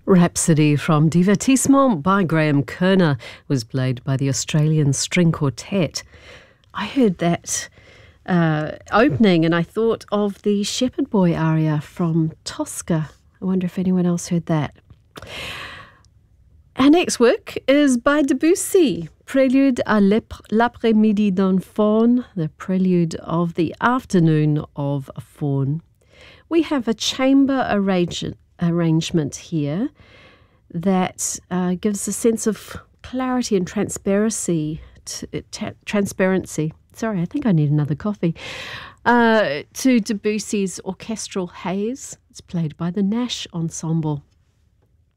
Rhapsody from Divertissement by Graham Kerner was played by the Australian String Quartet. I heard that opening and I thought of the Shepherd Boy aria from Tosca. I wonder if anyone else heard that. Our next work is by Debussy, Prelude à l'après-midi d'un faune, the prelude of the afternoon of a faun. We have a chamber arrangement here that gives a sense of clarity and transparency. Sorry, I think I need another coffee. To Debussy's orchestral haze. It's played by the Nash Ensemble.